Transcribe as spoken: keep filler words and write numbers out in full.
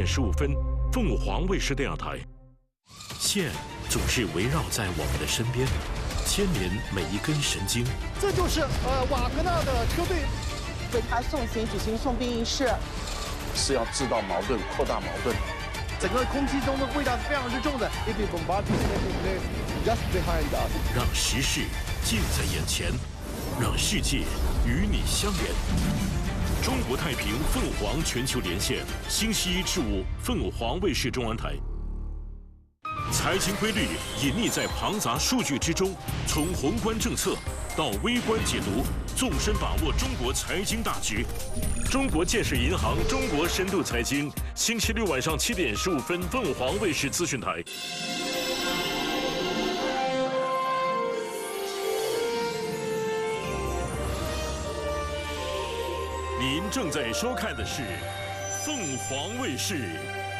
点十五分，凤凰卫视电视台。线总是围绕在我们的身边，牵连每一根神经。 这就是呃瓦格纳的车队为他送行举行送殡仪式， 是要制造矛盾、扩大矛盾。 整个空气中的味道是非常之重的。If the bombardment taking place just behind us， 让时事近在眼前，让世界与你相连。中国太平凤凰全球连线，星期一至五凤凰卫视中文台。财经规律隐匿在庞杂数据之中，从宏观政策到微观解读，纵深把握中国财经大局。中国建设银行中国深度财经，星期六晚上七点十五分，凤凰卫视资讯台。您正在收看的是凤凰卫视